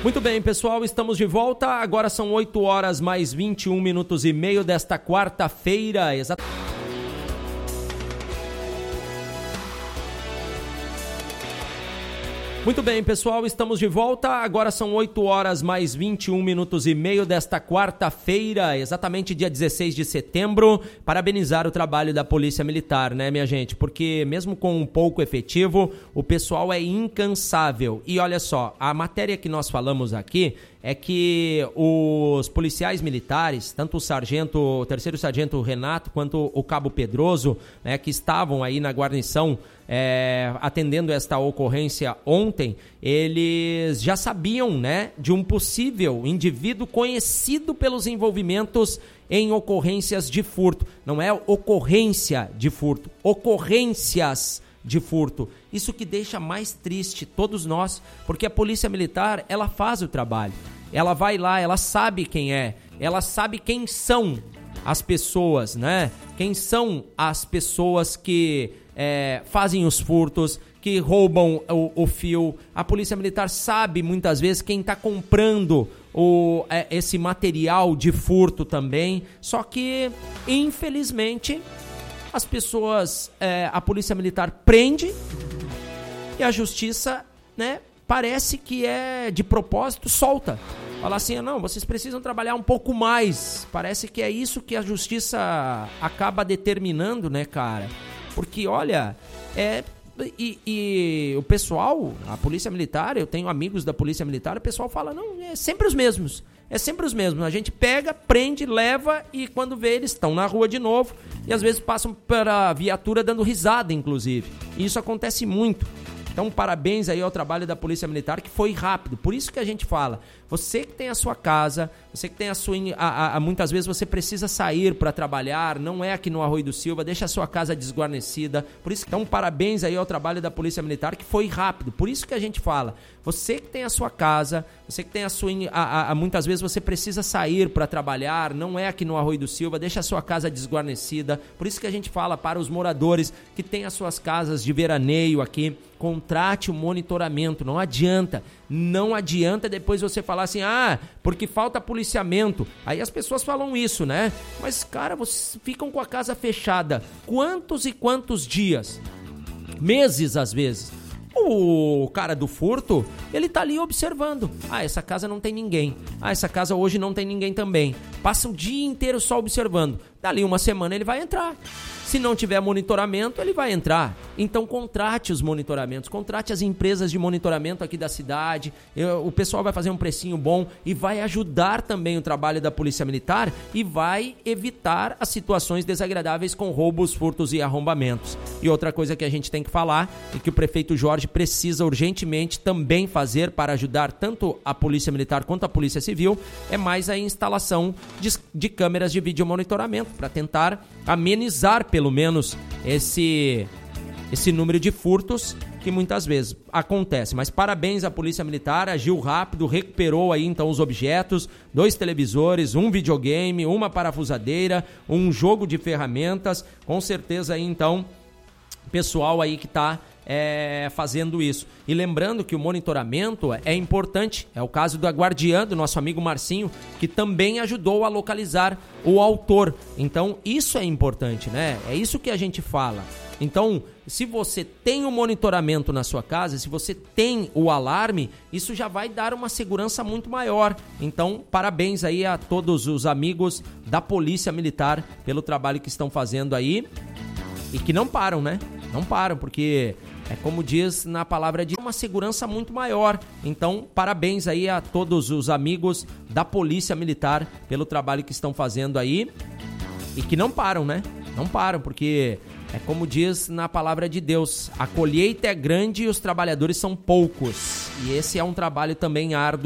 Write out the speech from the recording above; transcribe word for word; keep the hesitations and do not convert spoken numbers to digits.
Muito bem, pessoal, estamos de volta. Agora são oito horas mais vinte e um minutos e meio desta quarta-feira. Exatamente. Muito bem, pessoal, estamos de volta. Agora são oito horas mais vinte e um minutos e meio desta quarta-feira, exatamente dia dezesseis de setembro. Parabenizar o trabalho da Polícia Militar, né, minha gente? Porque mesmo com um pouco efetivo, o pessoal é incansável. E olha só, a matéria que nós falamos aqui é que os policiais militares, tanto o sargento, o terceiro sargento Renato, quanto o cabo Pedroso, né, que estavam aí na guarnição é, atendendo esta ocorrência ontem, eles já sabiam, né, de um possível indivíduo conhecido pelos envolvimentos em ocorrências de furto. Não é ocorrência de furto, ocorrências de furto. Isso que deixa mais triste todos nós, porque a Polícia Militar, ela faz o trabalho. Ela vai lá, ela sabe quem é, ela sabe quem são as pessoas, né? Quem são as pessoas que é, fazem os furtos, que roubam o, o fio. A Polícia Militar sabe muitas vezes quem está comprando o, é, esse material de furto também. Só que, infelizmente, as pessoas, é, a Polícia Militar prende e a Justiça, né, parece que é de propósito, solta. Fala assim, não, vocês precisam trabalhar um pouco mais. Parece que é isso que a Justiça acaba determinando, né, cara? Porque, olha, é... E, e o pessoal, a Polícia Militar, eu tenho amigos da Polícia Militar, o pessoal fala, não, é sempre os mesmos. É sempre os mesmos. A gente pega, prende, leva e quando vê eles estão na rua de novo e às vezes passam pela viatura dando risada, inclusive. E isso acontece muito. Então, parabéns aí ao trabalho da Polícia Militar, que foi rápido. Por isso que a gente fala, você que tem a sua casa, você que tem a sua... A, a, a, muitas vezes você precisa sair para trabalhar, não é aqui no Arroio do Silva, deixa a sua casa desguarnecida. Por isso, então, parabéns aí ao trabalho da Polícia Militar, que foi rápido. Por isso que a gente fala, você que tem a sua casa, você que tem a sua... A, a, a, muitas vezes você precisa sair para trabalhar, não é aqui no Arroio do Silva, deixa a sua casa desguarnecida. Por isso que a gente fala para os moradores que têm as suas casas de veraneio aqui, contrate o monitoramento, não adianta, não adianta depois você falar assim, ah, porque falta policiamento, aí as pessoas falam isso, né? Mas, cara, vocês ficam com a casa fechada, quantos e quantos dias? Meses, às vezes. O cara do furto, ele tá ali observando, ah, essa casa não tem ninguém, ah, essa casa hoje não tem ninguém também, passa o dia inteiro só observando, dali uma semana ele vai entrar. Se não tiver monitoramento, ele vai entrar. Então, contrate os monitoramentos, contrate as empresas de monitoramento aqui da cidade. Eu, o pessoal vai fazer um precinho bom e vai ajudar também o trabalho da Polícia Militar e vai evitar as situações desagradáveis com roubos, furtos e arrombamentos. E outra coisa que a gente tem que falar e que o prefeito Jorge precisa urgentemente também fazer para ajudar tanto a Polícia Militar quanto a Polícia Civil é mais a instalação de, de câmeras de vídeo monitoramento para tentar amenizar pelo menos esse, esse número de furtos que muitas vezes acontece. Mas parabéns à Polícia Militar, agiu rápido, recuperou aí então os objetos, dois televisores, um videogame, uma parafusadeira, um jogo de ferramentas, com certeza aí então pessoal aí que está É, fazendo isso. E lembrando que o monitoramento é importante, é o caso da guardiã, do nosso amigo Marcinho, que também ajudou a localizar o autor. Então isso é importante, né? É isso que a gente fala. Então, se você tem o monitoramento na sua casa, se você tem o alarme, isso já vai dar uma segurança muito maior. Então, parabéns aí a todos os amigos da Polícia Militar pelo trabalho que estão fazendo aí e que não param, né? Não param, porque é como diz na palavra de uma segurança muito maior. Então, parabéns aí a todos os amigos da Polícia Militar pelo trabalho que estão fazendo aí e que não param, né? Não param, porque é como diz na palavra de Deus, a colheita é grande e os trabalhadores são poucos. E esse é um trabalho também árduo